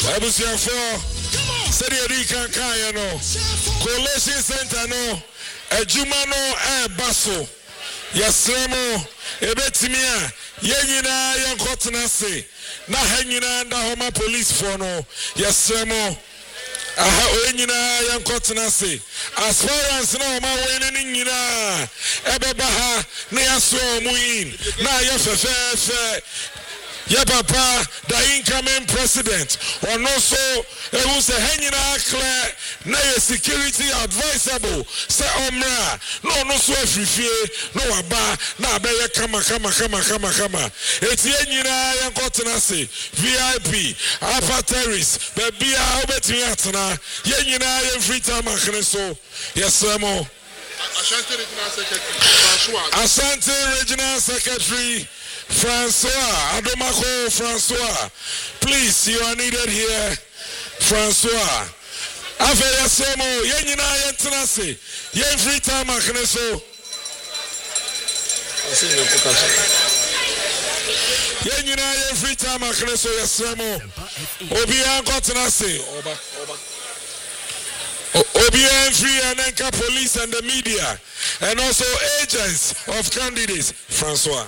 Abusiafo, Sedi Erika Kayano, Coalition Center no, Ejumano Baso, Yasremo, Ebetimia, Yenina Yankotanase, Nahangina and the Homa Police for no, Yasremo. Yenina Yankotanase, as far as no ma winning yina, Ebebaha, Neaso Muin, Naya yeah, Papa, the incoming president, or no so, it was a hanging clear, no security advisable, say Omra, no so free, no aba, na beya kama. It's Yenina Yankotanasi, VIP, Alpha Terrace, Babia Obetiatana, Yenina free time so, yes, Samo. Ashanti Regional Secretary. Francois, Adomako Francois, please, you are needed here. Francois, Afeya Somo, Yenina Yentanase, Yen free time Akneso. Yenina Yen free time Akneso, Yasemo, Obian Kotanase, Obian free and Enka police and the media, and also agents of candidates. Francois.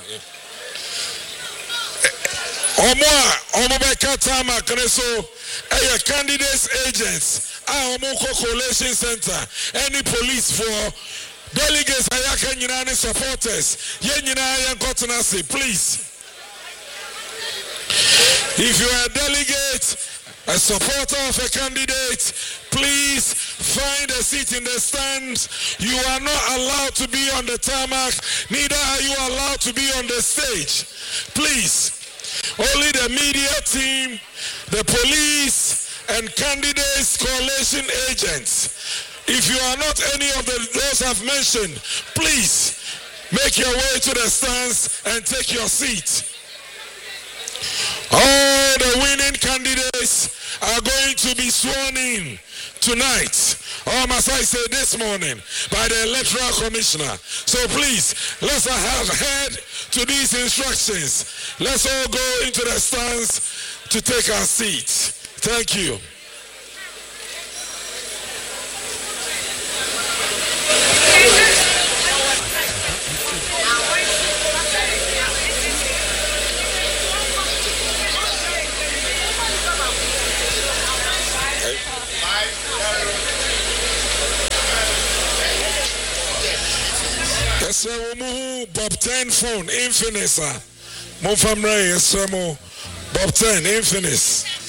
Omobeka Tama Kaneso, candidates agents, Omoko Coalition Center, any police for delegates, Ayakan Yunani supporters, Yenina Yankotanasi, please. If you are a delegate, a supporter of a candidate, please find a seat in the stands. You are not allowed to be on the tarmac, neither are you allowed to be on the stage. Please. Only the media team, the police, and candidates, coalition agents. If you are not any of those I've mentioned, please make your way to the stands and take your seat. All the winning candidates are going to be sworn in tonight, or must I say this morning, by the Electoral Commissioner. So please, let's have head to these instructions. Let's all go into the stands to take our seats. Thank you. Bob 10 phone, Infinisa. Mofamre, Bob 10, Infinis.